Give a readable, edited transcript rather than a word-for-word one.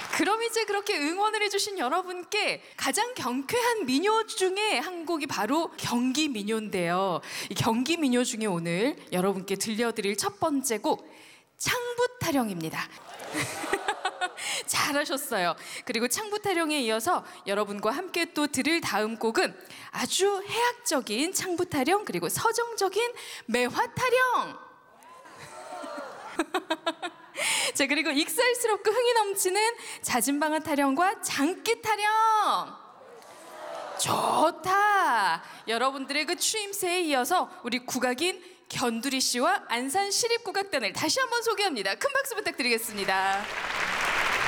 그럼 이제 그렇게 응원을 해주신 여러분께 가장 경쾌한 민요 중에 한 곡이 바로 경기 민요인데요. 이 경기 민요 중에 오늘 여러분께 들려드릴 첫 번째 곡 창부타령입니다. 잘하셨어요. 그리고 창부타령에 이어서 여러분과 함께 또 들을 다음 곡은 아주 해학적인 창부타령 그리고 서정적인 매화타령. 자, 그리고 익살스럽고 흥이 넘치는 자진방아 타령과 장기 타령. 좋다. 여러분들의 그 추임새에 이어서 우리 국악인 견두리 씨와 안산 시립국악단을 다시 한번 소개합니다. 큰 박수 부탁드리겠습니다.